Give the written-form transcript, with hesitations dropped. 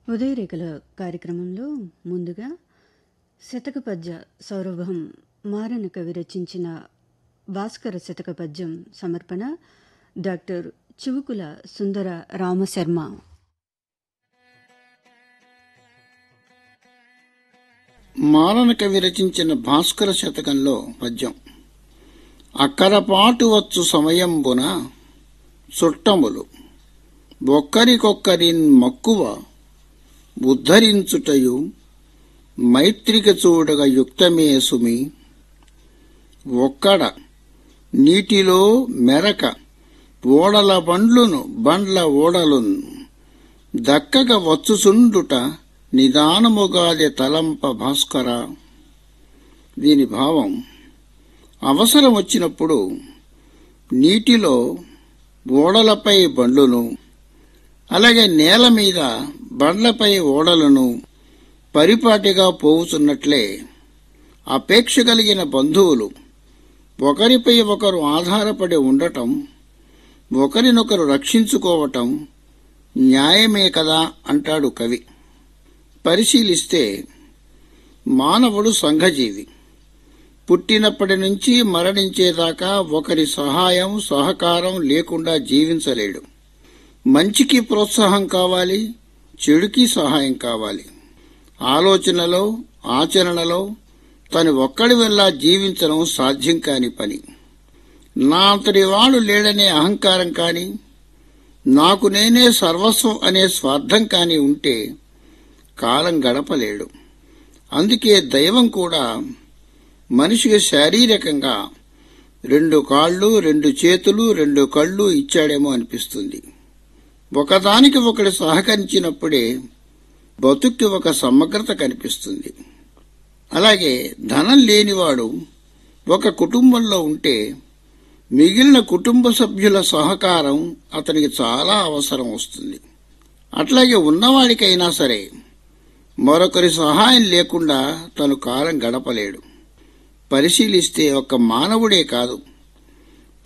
ఉదయరేఖల కార్యక్రమంలో ముందుగా శతక పద్య సౌరభం మారన కవి రచించిన భాస్కర శతక పద్యం సమర్పణ డాక్టర్ చివుకుల సుందర రామశర్మ. మారన కవి రచించిన భాస్కర శతకంలో పద్యం. అక్కరపాటు వచ్చు సమయంబున చుట్టములు ఒక్కరికొక్కరిన్ మక్కువ ఉద్ధరించుటయు మైత్రిక చూడగ యుక్తమే సుమి. ఒక్కడ నీటిలో మెరక ఓడల బండ్ల ఓడలున్ దక్కగ వచ్చుచుండుట నిదానముగాది తలంప భాస్కర. దీని భావం, అవసరం వచ్చినప్పుడు నీటిలో ఓడలపై బండ్లును, అలాగే నేల మీద బండ్లపై ఓడలను పరిపాటిగా పోవుచున్నట్లే అపేక్ష కలిగిన బంధువులు ఒకరిపై ఒకరు ఆధారపడి ఉండటం, ఒకరినొకరు రక్షించుకోవటం న్యాయమే కదా అంటాడు కవి. పరిశీలిస్తే మానవుడు సంఘజీవి. పుట్టినప్పటి నుంచి మరణించేదాకా ఒకరి సహాయం సహకారం లేకుండా జీవించలేడు. మంచికి ప్రోత్సాహం కావాలి, చెడుకి సహాయం కావాలి. ఆలోచనలో ఆచరణలో తను ఒక్కడి వల్ల జీవించడం సాధ్యం కాని పని. నా అంతటి వాడు లేడనే అహంకారం కాని, నాకు నేనే సర్వస్వం అనే స్వార్థం కాని ఉంటే కాలం గడపలేడు. అందుకే దైవం కూడా మనిషికి శారీరకంగా 2 కాళ్ళు, 2 చేతులు, 2 కళ్ళు ఇచ్చాడేమో అనిపిస్తుంది. ఒకదానికి ఒకటి సహకరించినప్పుడే బతుక్కి ఒక సమగ్రత కనిపిస్తుంది. అలాగే ధనం లేనివాడు ఒక కుటుంబంలో ఉంటే మిగిలిన కుటుంబ సభ్యుల సహకారం అతనికి చాలా అవసరం వస్తుంది. అట్లాగే ఉన్నవాడికైనా సరే మరొకరి సహాయం లేకుండా తను కాలం గడపలేడు. పరిశీలిస్తే ఒక్క మానవుడే కాదు,